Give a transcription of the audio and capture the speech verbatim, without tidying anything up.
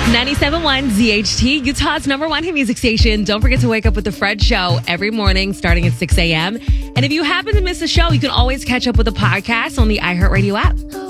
ninety-seven point one Z H T, Utah's number one hit music station. Don't forget to wake up with the Fred Show every morning starting at six a.m. And if you happen to miss a show, you can always catch up with the podcast on the iHeartRadio app.